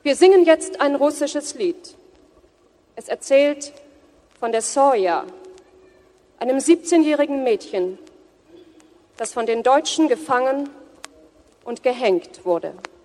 Wir singen jetzt ein russisches Lied. Es erzählt von der Soja, einem 17-jährigen Mädchen, das von den Deutschen gefangen und gehängt wurde.